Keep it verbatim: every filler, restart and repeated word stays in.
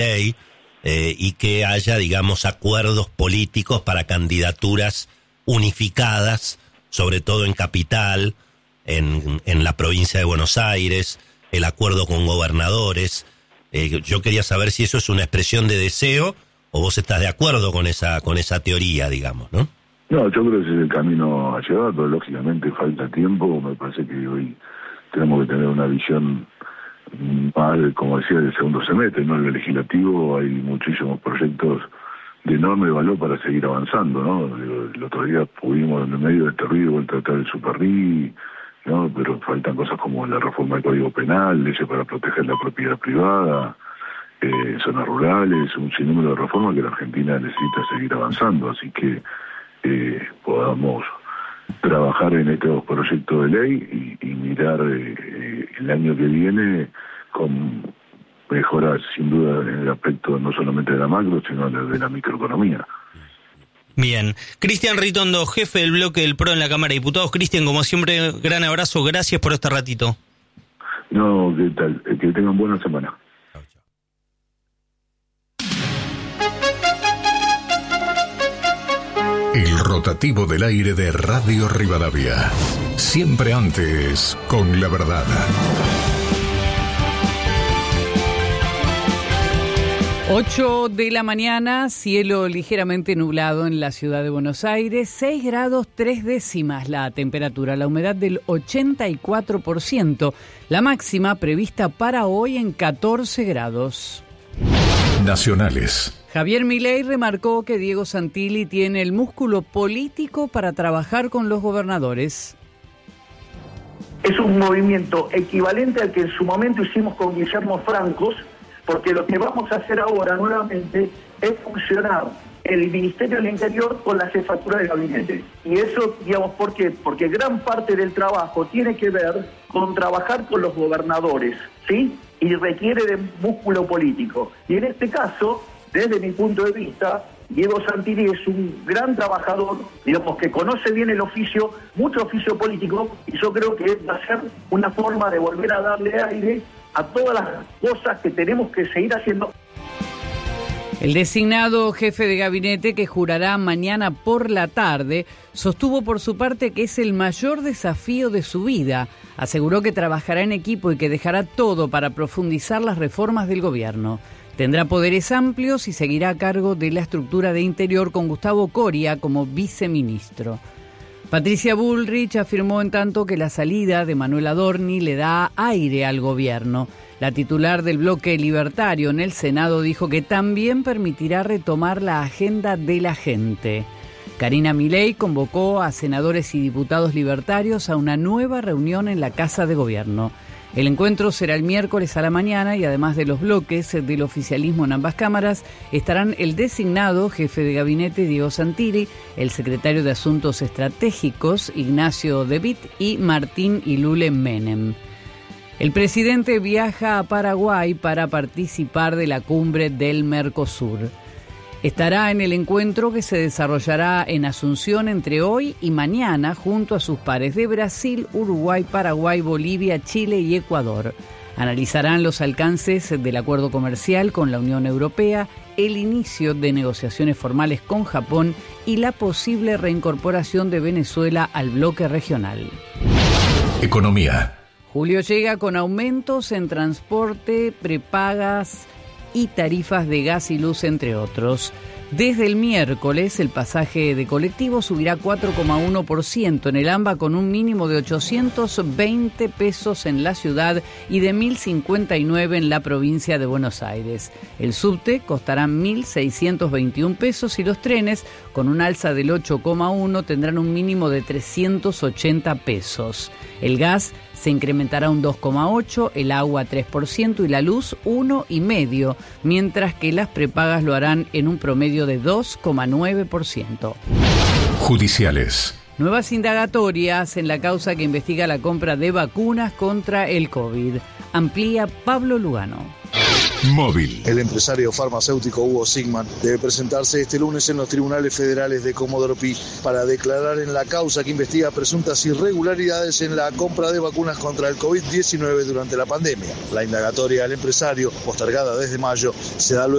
Milei, eh, y que haya, digamos, acuerdos políticos para candidaturas unificadas, sobre todo en Capital, en, en la provincia de Buenos Aires, el acuerdo con gobernadores. Eh, yo quería saber si eso es una expresión de deseo o vos estás de acuerdo con esa con esa teoría, digamos, ¿no? No, yo creo que ese es el camino a llevar, pero lógicamente falta tiempo. Me parece que hoy tenemos que tener una visión más, como decía, del segundo semestre, ¿no? En el legislativo hay muchísimos proyectos de enorme valor para seguir avanzando, ¿no? El otro día pudimos, en el medio de este ruido, tratar el Super R I, ¿no? Pero faltan cosas como la reforma del Código Penal, leyes para proteger la propiedad privada, eh, zonas rurales, un sinnúmero de reformas que la Argentina necesita seguir avanzando, así que eh, podamos trabajar en estos proyectos de ley y, y mirar eh, el año que viene con mejoras, sin duda, en el aspecto no solamente de la macro, sino de la microeconomía. Bien. Cristian Ritondo, jefe del bloque del P R O en la Cámara de Diputados. Cristian, como siempre, gran abrazo, gracias por este ratito. No, ¿qué tal? Que tengan buena semana. El rotativo del aire de Radio Rivadavia. Siempre antes, con la verdad. ocho de la mañana, cielo ligeramente nublado en la ciudad de Buenos Aires, seis grados tres décimas la temperatura, la humedad del ochenta y cuatro por ciento, la máxima prevista para hoy en catorce grados. Nacionales. Javier Milei remarcó que Diego Santilli tiene el músculo político para trabajar con los gobernadores. Es un movimiento equivalente al que en su momento hicimos con Guillermo Francos, porque lo que vamos a hacer ahora nuevamente es funcionar el Ministerio del Interior con la jefatura de gabinete. Y eso, digamos, ¿por qué? Porque gran parte del trabajo tiene que ver con trabajar con los gobernadores, ¿sí? Y requiere de músculo político. Y en este caso, desde mi punto de vista, Diego Santilli es un gran trabajador, digamos, que conoce bien el oficio, mucho oficio político, y yo creo que va a ser una forma de volver a darle aire a todas las cosas que tenemos que seguir haciendo. El designado jefe de gabinete, que jurará mañana por la tarde, sostuvo por su parte que es el mayor desafío de su vida. Aseguró que trabajará en equipo y que dejará todo para profundizar las reformas del gobierno. Tendrá poderes amplios y seguirá a cargo de la estructura de Interior con Gustavo Coria como viceministro. Patricia Bullrich afirmó en tanto que la salida de Manuel Adorni le da aire al gobierno. La titular del bloque libertario en el Senado dijo que también permitirá retomar la agenda de la gente. Karina Milei convocó a senadores y diputados libertarios a una nueva reunión en la Casa de Gobierno. El encuentro será el miércoles a la mañana y además de los bloques del oficialismo en ambas cámaras, estarán el designado jefe de gabinete Diego Santilli, el secretario de Asuntos Estratégicos Ignacio De Witt y Martín Ilule Menem. El presidente viaja a Paraguay para participar de la cumbre del Mercosur. Estará en el encuentro que se desarrollará en Asunción entre hoy y mañana junto a sus pares de Brasil, Uruguay, Paraguay, Bolivia, Chile y Ecuador. Analizarán los alcances del acuerdo comercial con la Unión Europea, el inicio de negociaciones formales con Japón y la posible reincorporación de Venezuela al bloque regional. Economía. Julio llega con aumentos en transporte, prepagas y tarifas de gas y luz, entre otros. Desde el miércoles, el pasaje de colectivo subirá cuatro coma uno por ciento en el AMBA con un mínimo de ochocientos veinte pesos en la ciudad y de mil cincuenta y nueve en la provincia de Buenos Aires. El subte costará mil seiscientos veintiún pesos y los trenes, con un alza del ocho coma uno, tendrán un mínimo de trescientos ochenta pesos. El gas se incrementará un dos coma ocho, el agua tres por ciento y la luz uno coma cinco, mientras que las prepagas lo harán en un promedio de dos coma nueve por ciento. Judiciales. Nuevas indagatorias en la causa que investiga la compra de vacunas contra el COVID. Amplía Pablo Lugano. Móvil. El empresario farmacéutico Hugo Sigman debe presentarse este lunes en los tribunales federales de Comodoro Pi para declarar en la causa que investiga presuntas irregularidades en la compra de vacunas contra el covid diecinueve durante la pandemia. La indagatoria del empresario, postergada desde mayo, se da luego